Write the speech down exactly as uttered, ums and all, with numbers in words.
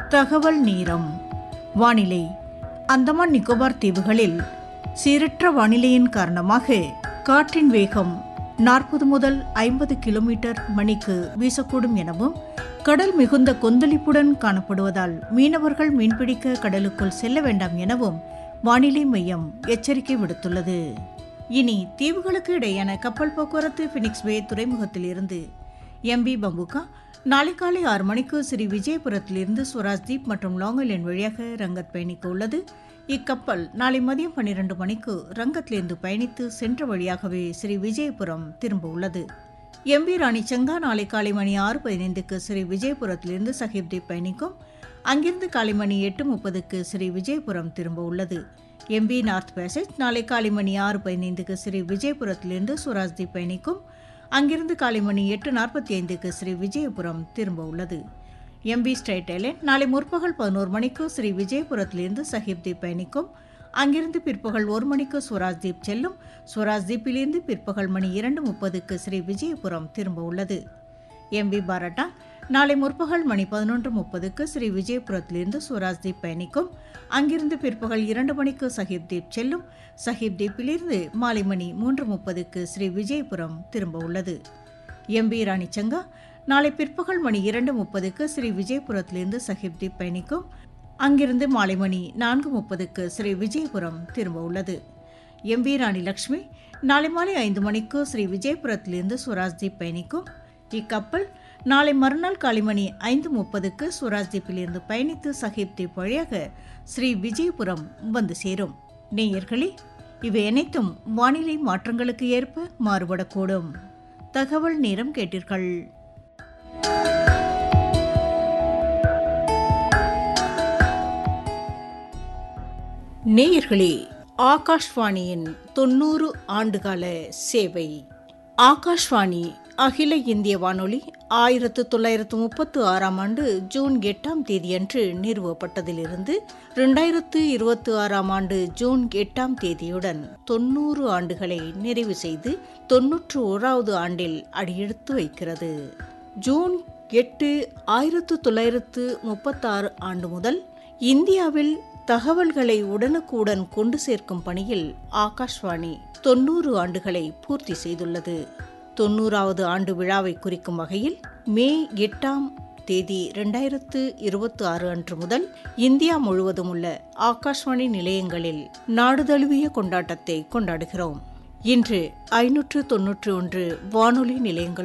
தகவல் நேரம். வானிலை. அந்தமான் நிக்கோபார் தீவுகளில் சீரற்ற வானிலையின் காரணமாக காற்றின் வேகம் நாற்பது முதல் ஐம்பது கிலோமீட்டர் மணிக்கு வீசக்கூடும் எனவும், கடல் மிகுந்த கொந்தளிப்புடன் காணப்படுவதால் மீனவர்கள் மீன்பிடிக்க கடலுக்குள் செல்ல வேண்டாம் எனவும் வானிலை மையம் எச்சரிக்கை விடுத்துள்ளது. இனி தீவுகளுக்கு இடையேயான கப்பல் போக்குவரத்து. பினிக்ஸ் பே துறைமுகத்தில் இருந்து எம்பி பம்புகா நாளை காலை ஆறு மணிக்கு ஸ்ரீ விஜயபுரத்திலிருந்து ஸ்வராஜ்தீப் மற்றும் லாங் ஐலண்ட் வழியாக ரங்கத் பயணிக்க உள்ளது. இக்கப்பல் நாளை மதியம் பன்னிரண்டு மணிக்கு ரங்கத்திலிருந்து பயணித்து சென்ற வழியாகவே ஸ்ரீ விஜயபுரம் திரும்ப உள்ளது. எம்பி ராணி சங்கா நாளை காலை மணி ஆறு பதினைந்துக்கு ஸ்ரீ விஜயபுரத்திலிருந்து சஹிப்தீப் பயணிக்கும். அங்கிருந்து காலை மணி எட்டு முப்பதுக்கு ஸ்ரீ விஜயபுரம் திரும்ப உள்ளது. எம்பி நார்த் பேசேஜ் நாளை காலை மணி ஆறு பதினைந்துக்கு ஸ்ரீ விஜயபுரத்திலிருந்து ஸ்வராஜ்தீப் பயணிக்கும். அங்கிருந்து காலை மணி எட்டு நாற்பத்தி ஐந்துக்கு ஸ்ரீ விஜயபுரம் திரும்ப உள்ளது. எம்பி ஸ்ட்ரைட் ஐலண்ட் நாளை முற்பகல் பதினோரு மணிக்கு ஸ்ரீ விஜயபுரத்திலிருந்து சஹிப்தீப் பயணிக்கும். அங்கிருந்து பிற்பகல் ஒரு மணிக்கு ஸ்வராஜ்தீப் செல்லும். ஸ்வராஜ்தீப்பிலிருந்து பிற்பகல் மணி இரண்டு முப்பதுக்கு ஸ்ரீ விஜயபுரம் திரும்ப உள்ளது. எம்பி பாரட்டா நாளை முற்பகல் மணி பதினொன்று முப்பதுக்கு ஸ்ரீ விஜயபுரத்திலிருந்து ஸ்வராஜ்தீப் பயணிக்கும். அங்கிருந்து பிற்பகல் இரண்டு மணிக்கு சஹிப்தீப் செல்லும். சஹிப்தீப்பிலிருந்து மாலை மணி மூன்று முப்பதுக்கு ஸ்ரீ விஜயபுரம் திரும்ப உள்ளது. எம்பி ராணி சங்கா நாளை பிற்பகல் மணி இரண்டு முப்பதுக்கு ஸ்ரீ விஜயபுரத்திலிருந்து சஹிப்தீப் பயணிக்கும். அங்கிருந்து மாலை மணி நான்கு முப்பதுக்கு ஸ்ரீ விஜயபுரம் திரும்ப உள்ளது. எம்பி ராணி லக்ஷ்மி நாளை மாலை ஐந்து மணிக்கு ஸ்ரீ விஜயபுரத்திலிருந்து ஸ்வராஜ்தீப் பயணிக்கும். இக்கப்பல் நாளை மறுநாள் காலை மணி ஐந்து முப்பதுக்கு ஸ்வராஜ்தீப்பிலிருந்து பயணித்து சஹிப்தீப் வழியாக ஸ்ரீ விஜயபுரம் வந்து சேரும். நேயர்களே, இவை அனைத்தும் வானிலை மாற்றங்களுக்கு ஏற்ப மாறுபடக்கூடும். தகவல் நேரம் கேட்டீர்கள். நேயர்களே, ஆகாஷ்வாணியின் தொன்னூறு ஆண்டுகால சேவை. ஆகாஷ்வாணி அகில இந்திய வானொலி ஆயிரத்து தொள்ளாயிரத்து முப்பத்து ஆறாம் ஆண்டு ஜூன் எட்டாம் தேதியன்று நிறுவப்பட்டதிலிருந்து இரண்டாயிரத்து இருபத்தி ஆறாம் ஆண்டு ஜூன் எட்டாம் தேதியுடன் தொன்னூறு ஆண்டுகளை நிறைவு செய்து தொன்னூற்று ஓராவது ஆண்டில் அடியெடுத்து வைக்கிறது. ஜூன் எட்டு ஆயிரத்து தொள்ளாயிரத்து முப்பத்தாறு ஆண்டு முதல் இந்தியாவில் தகவல்களை உடனுக்குடன் கொண்டு சேர்க்கும் பணியில் ஆகாஷ்வாணி தொன்னூறு ஆண்டுகளை பூர்த்தி செய்துள்ளது. தொன்னூறாவது ஆண்டு விழாவை குறிக்கும் வகையில் மே எட்டாம் தேதி இரண்டாயிரத்து இருபத்தி ஆறு அன்று முதல் இந்தியா முழுவதும் உள்ள ஆகாஷ்வாணி நிலையங்களில் நாடு தழுவிய கொண்டாட்டத்தை கொண்டாடுகிறோம். இன்று ஐநூற்று தொன்னூற்றி ஒன்று வானொலி நிலையங்கள்